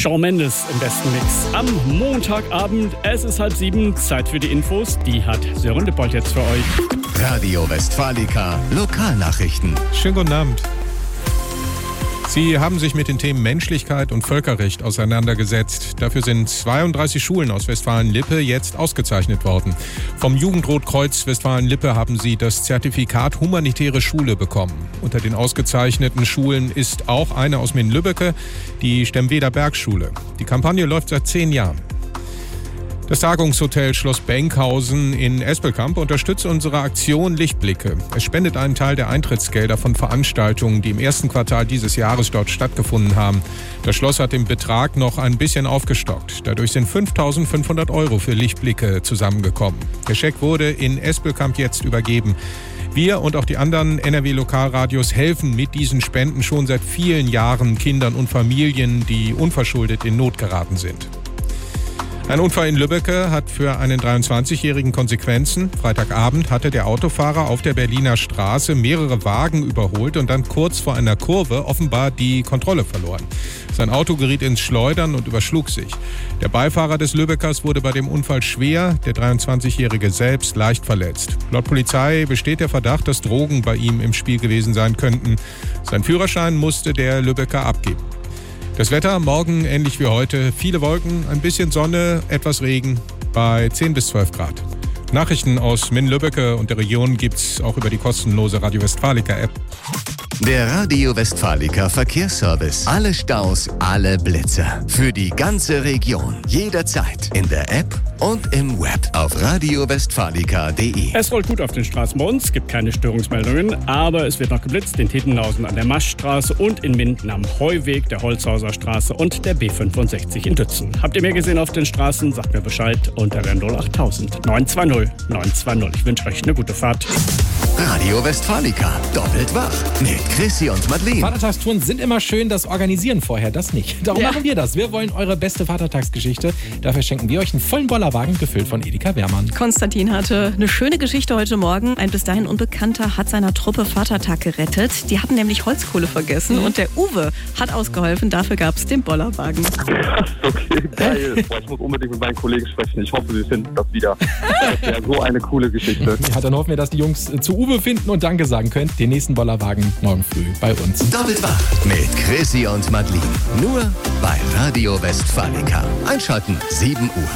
Shawn Mendes im besten Mix. Am Montagabend, es ist 6:30, Zeit für die Infos. Die hat Sören Dippold jetzt für euch. Radio Westfalica, Lokalnachrichten. Schönen guten Abend. Sie haben sich mit den Themen Menschlichkeit und Völkerrecht auseinandergesetzt. Dafür sind 32 Schulen aus Westfalen-Lippe jetzt ausgezeichnet worden. Vom Jugendrotkreuz Westfalen-Lippe haben sie das Zertifikat Humanitäre Schule bekommen. Unter den ausgezeichneten Schulen ist auch eine aus Minden-Lübbecke, die Stemweder Bergschule. Die Kampagne läuft seit 10 Jahren. Das Tagungshotel Schloss Benkhausen in Espelkamp unterstützt unsere Aktion Lichtblicke. Es spendet einen Teil der Eintrittsgelder von Veranstaltungen, die im ersten Quartal dieses Jahres dort stattgefunden haben. Das Schloss hat den Betrag noch ein bisschen aufgestockt. Dadurch sind 5.500 € für Lichtblicke zusammengekommen. Der Scheck wurde in Espelkamp jetzt übergeben. Wir und auch die anderen NRW-Lokalradios helfen mit diesen Spenden schon seit vielen Jahren Kindern und Familien, die unverschuldet in Not geraten sind. Ein Unfall in Lübbecke hat für einen 23-Jährigen Konsequenzen. Freitagabend hatte der Autofahrer auf der Berliner Straße mehrere Wagen überholt und dann kurz vor einer Kurve offenbar die Kontrolle verloren. Sein Auto geriet ins Schleudern und überschlug sich. Der Beifahrer des Lübeckers wurde bei dem Unfall schwer, der 23-Jährige selbst leicht verletzt. Laut Polizei besteht der Verdacht, dass Drogen bei ihm im Spiel gewesen sein könnten. Seinen Führerschein musste der Lübecker abgeben. Das Wetter morgen ähnlich wie heute. Viele Wolken, ein bisschen Sonne, etwas Regen bei 10 bis 12 Grad. Nachrichten aus Minden-Lübbecke und der Region gibt's auch über die kostenlose Radio Westfalica App. Der Radio Westfalica Verkehrsservice. Alle Staus, alle Blitzer. Für die ganze Region. Jederzeit. In der App und im Web. Auf radiowestfalica.de. Es rollt gut auf den Straßen bei uns, gibt keine Störungsmeldungen, aber es wird noch geblitzt in Tittenhausen an der Maschstraße und in Minden am Heuweg, der Holzhauser Straße und der B65 in Dützen. Habt ihr mehr gesehen auf den Straßen? Sagt mir Bescheid unter der 08000 920 920. Ich wünsche euch eine gute Fahrt. Radio Westfalica. Doppelt wach. Mit Chrissy und Madeleine. Vatertagstouren sind immer schön, das Organisieren vorher, das nicht. Darum machen wir das. Wir wollen eure beste Vatertagsgeschichte. Dafür schenken wir euch einen vollen Bollerwagen, gefüllt von Edeka Wehrmann. Konstantin hatte eine schöne Geschichte heute Morgen. Ein bis dahin Unbekannter hat seiner Truppe Vatertag gerettet. Die hatten nämlich Holzkohle vergessen und der Uwe hat ausgeholfen. Dafür gab es den Bollerwagen. Okay, geil. Boah, ich muss unbedingt mit meinen Kollegen sprechen. Ich hoffe, sie finden das wieder. Das wäre so eine coole Geschichte. Ja, dann hoffen wir, dass die Jungs zu Uwe finden und Danke sagen können. Den nächsten Bollerwagen morgen früh bei uns. Doppelt wach. Mit Chrissy und Madeleine. Nur bei Radio Westfalica. Einschalten, 7 Uhr.